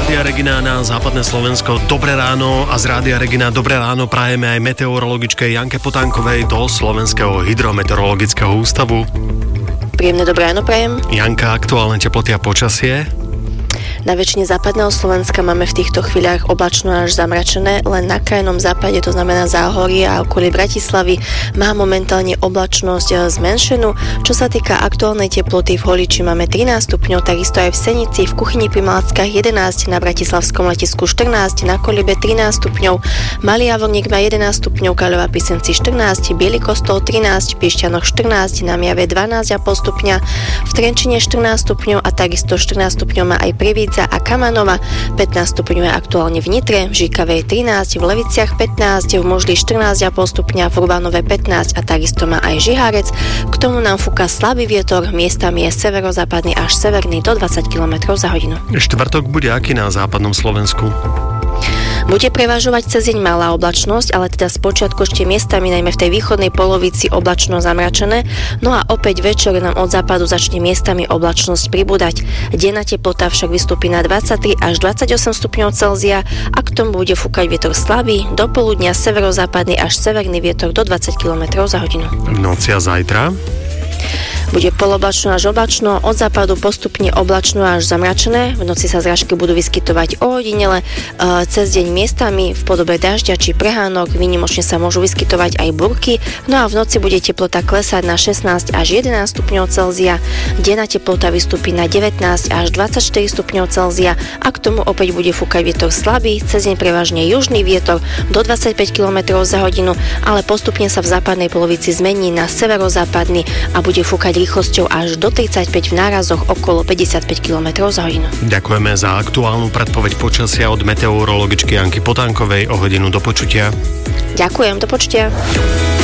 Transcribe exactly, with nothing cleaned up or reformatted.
Rádia Regina na západné Slovensko. Dobré ráno a z Rádia Regina dobré ráno prajeme aj meteorologičke Janke Potánkovej do Slovenského hydrometeorologického ústavu. Príjemné dobré ráno prajem. Janka, aktuálne teploty a počasie? Na väčšine západného Slovenska máme v týchto chvíľach oblačno až zamračené, len na krajnom západe, to znamená Záhorie a okolie Bratislavy, má momentálne oblačnosť zmenšenú. Čo sa týka aktuálnej teploty, v Holiči máme trinásť stupňov, takisto aj v Senici, v Kuchyni pri Malackách jedenásť, na Bratislavskom letisku štrnásť, na Kolibe trinásť stupňov, Malý Javorník má jedenásť stupňov, Kaľová Pisenci štrnásť, Biely Kostol trinásť, v Piešťanoch štrnásť, na Myjave dvanásť a pol stupňa, v Trenčine štrnásť stupňov a takisto štrnásť stupňov má aj Prievidza a Kamanova, pätnásť stupňov je aktuálne v Nitre, v Žikave je trinásť, v Leviciach pätnásť, v Možli štrnásť a pol stupňa, v Rubanove pätnásť a takisto má aj Žihárec. K tomu nám fúka slabý vietor, miestami je severozápadný až severný do dvadsať kilometrov za hodinu. Štvrtok bude aký na západnom Slovensku? Bude prevažovať cez deň malá oblačnosť, ale teda spočiatku ešte miestami, najmä v tej východnej polovici, oblačno zamračené, no a opäť večer nám od západu začne miestami oblačnosť pribúdať. Denná teplota však vystúpi na dvadsaťtri až dvadsaťosem stupňov Celzia a k tomu bude fúkať vietor slabý, do poludnia severozápadný až severný vietor do dvadsať kilometrov za hodinu. V noci a zajtra? Bude poloblačno až oblačno, od západu postupne oblačno až zamračené. V noci sa zrážky budú vyskytovať ojedinele, cez deň miestami v podobe dažďa či prehánok, výnimočne sa môžu vyskytovať aj búrky, no a v noci bude teplota klesať na šestnásť až jedenásť stupňov Celzia. Denná teplota vystúpi na devätnásť až dvadsaťštyri stupňov Celzia a k tomu opäť bude fúkať vietor slabý, cez deň prevažne južný vietor do dvadsaťpäť kilometrov za hodinu, ale postupne sa v západnej polovici zmení na severozápadný a bude fúkať rýchlosťou až do tridsaťpäť, v nárazoch okolo päťdesiatpäť kilometrov za hodinu. Ďakujeme za aktuálnu predpoveď počasia od meteorologičky Janky Potánkovej. O hodinu do počutia. Ďakujem, do počutia.